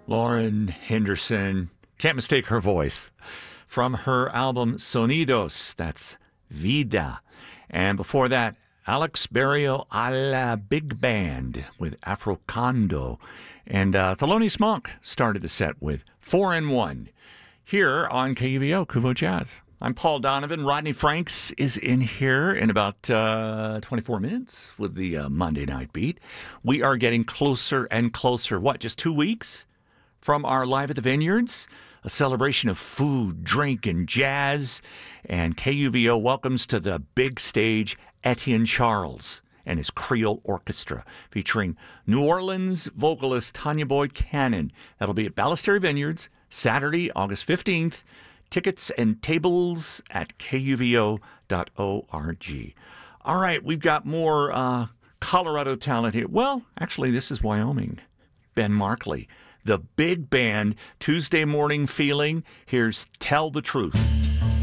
Lauren Henderson, can't mistake her voice. From her album Sonidos, that's Vida. And before that, Alex Barrio a la Big Band with Afrocondo. And Thelonious Monk started the set with 4 in 1 here on KUVO, Kuvo Jazz. I'm Paul Donovan. Rodney Franks is in here in about 24 minutes with the Monday Night Beat. We are getting closer and closer. What, just 2 weeks from our Live at the Vineyards? A celebration of food, drink, and jazz. And KUVO welcomes to the big stage Etienne Charles and his Creole Orchestra, featuring New Orleans vocalist Tanya Boyd Cannon. That'll be at Ballesteri Vineyards, Saturday, August 15th. Tickets and tables at kuvo.org. All right, we've got more Colorado talent here. Well, actually, this is Wyoming. Ben Markley, the big band, Tuesday morning feeling. Here's Tell the Truth.